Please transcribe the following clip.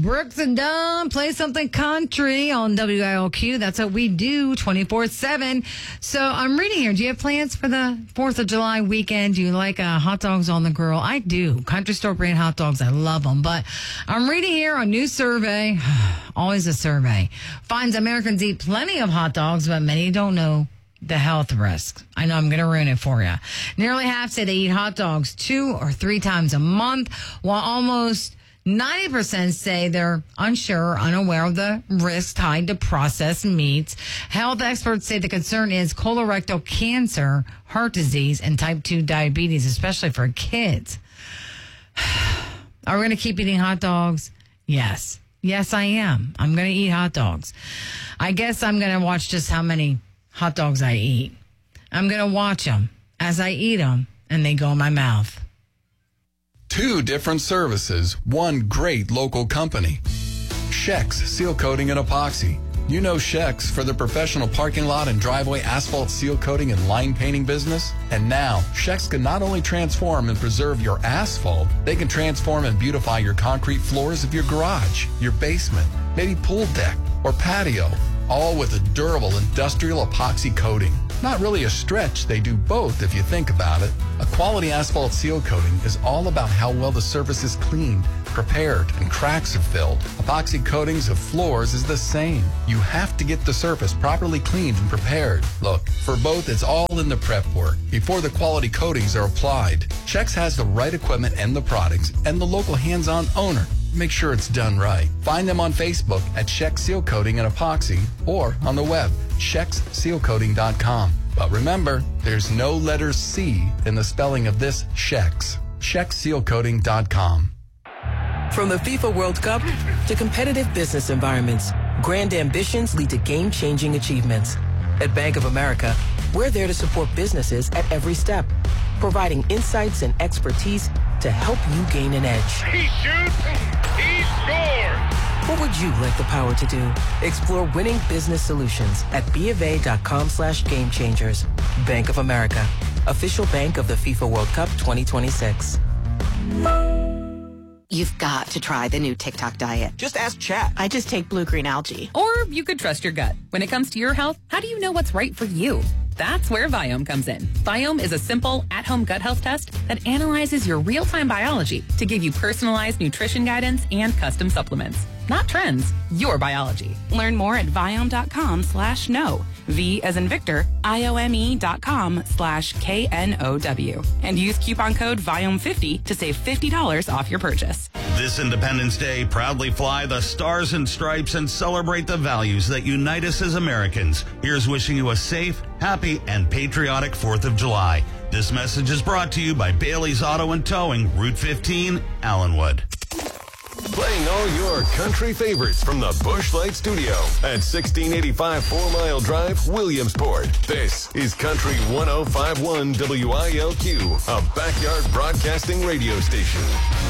Brooks and Dunn play something country on WILQ. That's what we do 24/7. So I'm reading here. Do you have plans for the 4th of July weekend? Do you like hot dogs on the grill? I do. Country store brand hot dogs. I love them. But I'm reading here a new survey. Always a survey. Finds Americans eat plenty of hot dogs, but many don't know the health risks. I know I'm going to ruin it for you. Nearly half say they eat hot dogs 2 or 3 times a month, while almost 90% say they're unsure or unaware of the risks tied to processed meats. Health experts say the concern is colorectal cancer, heart disease, and type 2 diabetes, especially for kids. Are we going to keep eating hot dogs? Yes. Yes, I am. I'm going to eat hot dogs. I guess I'm going to watch just how many hot dogs I eat. I'm going to watch them as I eat them and they go in my mouth. 2 different services, 1 great local company. Shex Seal Coating and Epoxy. You know Shex for the professional parking lot and driveway asphalt seal coating and line painting business. And now, Shex can not only transform and preserve your asphalt, they can transform and beautify your concrete floors of your garage, your basement, maybe pool deck or patio, all with a durable industrial epoxy coating. Not really a stretch, they do both if you think about it. A quality asphalt seal coating is all about how well the surface is cleaned, prepared, and cracks are filled. Epoxy coatings of floors is the same. You have to get the surface properly cleaned and prepared. Look, for both, it's all in the prep work before the quality coatings are applied. Shex has the right equipment and the products and the local hands-on owner. Make sure it's done right. Find them on Facebook at Shex Seal Coating and Epoxy or on the web, shexsealcoating.com. But remember, there's no letter C in the spelling of this Shex. shexsealcoating.com. From the FIFA World Cup to competitive business environments, grand ambitions lead to game-changing achievements. At Bank of America, we're there to support businesses at every step, providing insights and expertise to help you gain an edge. He shoots, he scores! What would you like the power to do? Explore winning business solutions at BofA.com/gamechangers. Bank of America, official bank of the FIFA World Cup 2026. You've got to try the new TikTok diet. Just ask Chat. I just take blue-green algae. Or you could trust your gut. When it comes to your health, how do you know what's right for you? That's where Viome comes in. Viome is a simple, at-home gut health test that analyzes your real-time biology to give you personalized nutrition guidance and custom supplements. Not trends, your biology. Learn more at Viome.com/know. V as in Victor, IOME.com/KNOW. And use coupon code Viome50 to save $50 off your purchase. This Independence Day, proudly fly the Stars and Stripes and celebrate the values that unite us as Americans. Here's wishing you a safe, happy, and patriotic 4th of July. This message is brought to you by Bailey's Auto and Towing, Route 15, Allenwood. Playing all your country favorites from the Busch Light Studio at 1685 4 Mile Drive, Williamsport. This is Country 105.1 WILQ, a backyard broadcasting radio station.